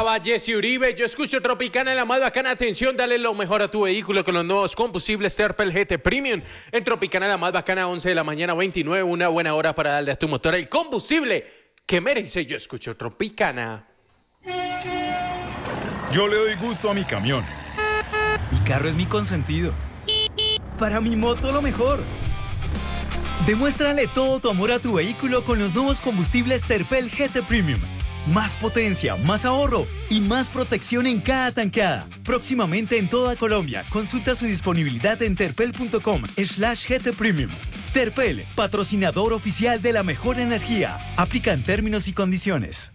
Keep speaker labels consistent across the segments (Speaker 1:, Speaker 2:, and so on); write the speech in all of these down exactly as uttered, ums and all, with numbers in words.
Speaker 1: pasaba Jesse Uribe. Yo escucho Tropicana, la más bacana. Atención, dale lo mejor a tu vehículo con los nuevos combustibles Terpel G T Premium. En Tropicana, la más bacana, once de la mañana, veintinueve. Una buena hora para darle a tu motor el combustible que merece. Yo escucho Tropicana.
Speaker 2: Yo le doy gusto a mi camión.
Speaker 3: Mi carro es mi consentido. Para mi moto, lo mejor. Demuéstrale todo tu amor a tu vehículo con los nuevos combustibles Terpel G T Premium. Más potencia, más ahorro y más protección en cada tanqueada. Próximamente en toda Colombia. Consulta su disponibilidad en terpel.com slash GT Premium. Terpel, patrocinador oficial de la mejor energía. Aplican términos y condiciones.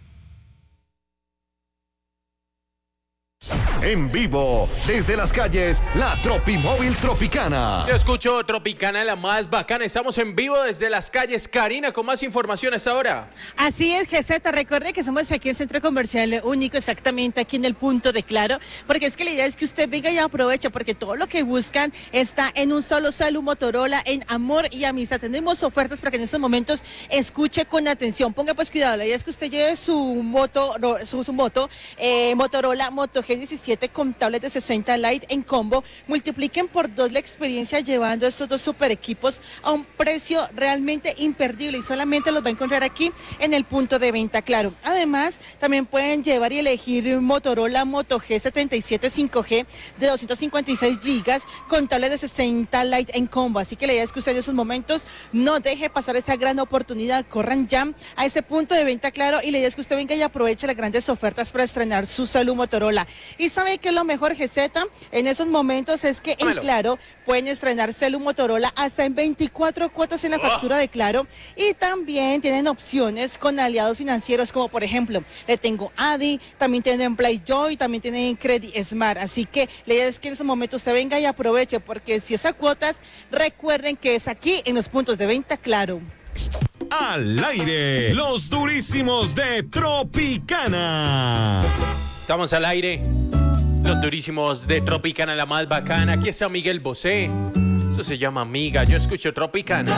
Speaker 4: En vivo, desde las calles, la Tropimóvil Tropicana.
Speaker 1: Yo escucho Tropicana, la más bacana. Estamos en vivo desde las calles. Karina, con más informaciones ahora.
Speaker 5: Así es, G Z. Recuerde que somos aquí en el Centro Comercial Único, exactamente aquí en el punto de Claro, porque es que la idea es que usted venga y aproveche, porque todo lo que buscan está en un solo celu Motorola, en amor y amistad. Tenemos ofertas para que en estos momentos escuche con atención. Ponga pues cuidado, la idea es que usted lleve su moto, su, su moto eh, Motorola Moto G diecisiete con tablet de sesenta Lite en combo. Multipliquen por dos la experiencia llevando estos dos super equipos a un precio realmente imperdible y solamente los va a encontrar aquí en el punto de venta Claro. Además, también pueden llevar y elegir Motorola Moto G setenta y siete cinco G de doscientos cincuenta y seis gigas con tablet de sesenta Lite en combo. Así que la idea es que usted en esos momentos no deje pasar esa gran oportunidad. Corran ya a ese punto de venta Claro y la idea es que usted venga y aproveche las grandes ofertas para estrenar su celu Motorola. Y sabe que lo mejor, G Z, en esos momentos es que en Claro pueden estrenar celu Motorola hasta en veinticuatro cuotas en la factura de Claro y también tienen opciones con aliados financieros como por ejemplo, le tengo Adi, también tienen Playjoy, también tienen Credit Smart, así que la idea es que en esos momentos usted venga y aproveche porque si esas cuotas, recuerden que es aquí en los puntos de venta Claro.
Speaker 4: Al aire, los durísimos de Tropicana.
Speaker 1: Estamos al aire. Los durísimos de Tropicana, la más bacana. Aquí está Miguel Bosé. Eso se llama Amiga. Yo escucho Tropicana.